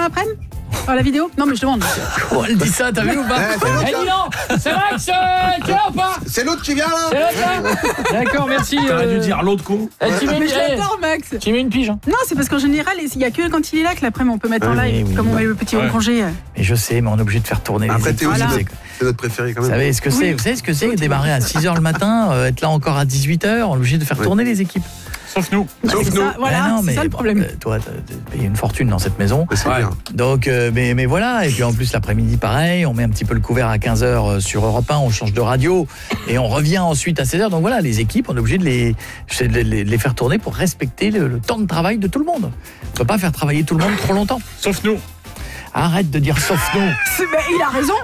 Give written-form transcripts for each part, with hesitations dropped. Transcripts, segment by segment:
après-midi la vidéo? Non mais je demande. Oh, elle dit ça, t'as vu ou pas? Eh dis non, c'est Max, tu es là ou pas? C'est l'autre qui vient là. C'est l'autre là. D'accord, merci. T'aurais dû dire l'autre con. Mais je l'adore, Max. Tu mets une pige. Non, c'est parce qu'en général, il y a que quand il est là que l'après-midi on peut mettre en live, oui, comme on met le petit en congé. Mais je sais, mais on est obligé de faire tourner Après, les Théo, équipes. c'est notre préféré quand même. Vous savez ce que c'est? Vous savez ce que c'est? Démarrer à 6h le matin, être là encore à 18h, on est obligé de faire tourner les équipes. Sauf nous. Sauf nous. Voilà, non, c'est ça le problème. Toi, t'as payé une fortune dans cette maison. Mais c'est bien. Donc, mais voilà. Et puis en plus, l'après-midi, pareil, on met un petit peu le couvert à 15h sur Europe 1, on change de radio et on revient ensuite à 16h. Donc voilà, les équipes, on est obligé de les faire tourner pour respecter le temps de travail de tout le monde. On ne peut pas faire travailler tout le monde trop longtemps. Sauf nous. Arrête de dire sauf nous. Il a raison.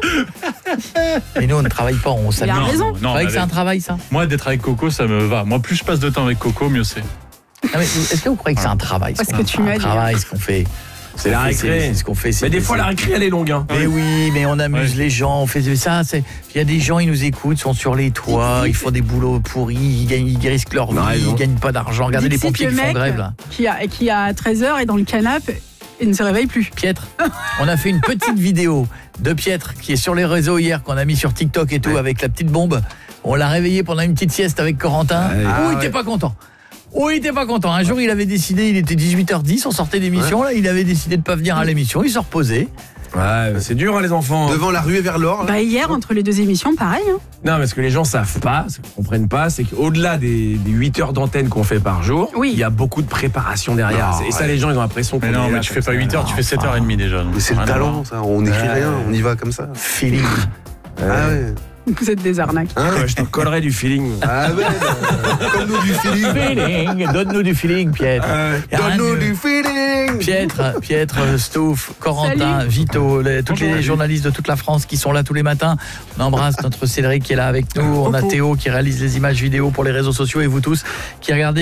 Mais nous, on ne travaille pas, on s'amuse. Il a raison. C'est vrai que c'est un travail, ça. Moi, d'être avec Coco, ça me va. Moi, plus je passe de temps avec Coco, mieux c'est. Non, mais est-ce que vous croyez que c'est un travail? Parce que tu m'as dit. Travail, ce qu'on fait. C'est la récré. C'est ce qu'on fait. Mais des fois, la récré, elle est longue. Hein. Mais oui, mais on amuse les gens, on fait ça. Il y a des gens, ils nous écoutent, sont sur les toits, ils font des boulots pourris, ils risquent leur vie, ils gagnent pas d'argent. Regardez les pompiers qui font grève là. Qui a 13h est dans le canapé et ne se réveille plus. Pietre, on a fait une petite vidéo de Pietre qui est sur les réseaux hier, qu'on a mis sur TikTok et tout, avec la petite bombe. On l'a réveillé pendant une petite sieste avec Corentin. Il était pas content. Il était pas content. Un jour, il avait décidé, il était 18h10, on sortait d'émission, là, il avait décidé de pas venir à l'émission, il se reposait. Ouais, c'est dur, hein, les enfants. Devant la ruée vers l'or. Hier, entre les deux émissions, pareil. Hein. Non, mais ce que les gens savent pas, ce qu'ils comprennent pas, c'est qu'au-delà des 8 heures d'antenne qu'on fait par jour, il y a beaucoup de préparation derrière. Non, et ça, les gens, ils ont l'impression qu'on Mais non, est mais là, tu fais pas 8 heures, tu fais 7h30 déjà. Mais c'est le talent, ça. On n'écrit rien, on y va comme ça. Feeling. Ah ouais. Vous êtes des arnaques. Ouais, je te collerai du feeling. Ah ouais. Donne-nous du feeling. Donne-nous du feeling, Pietre. Donne-nous du feeling. Pietre, Stouff, Corentin, Vito, tous les journalistes de toute la France qui sont là tous les matins. On embrasse notre Cédric qui est là avec nous. On a Théo qui réalise les images vidéo pour les réseaux sociaux et vous tous qui regardez